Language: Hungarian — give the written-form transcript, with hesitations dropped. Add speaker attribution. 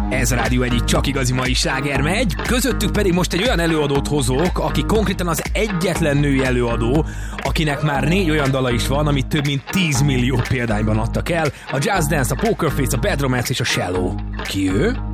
Speaker 1: Ez a Rádió egyik csak igazi mai sláger megy, közöttük pedig most egy olyan előadót hozok, aki konkrétan az egyetlen női előadó, akinek már 4 olyan dala is van, amit több mint 10 millió példányban adtak el. A Just Dance, a Poker Face, a Bad Romance és a Shallow. Ki ő?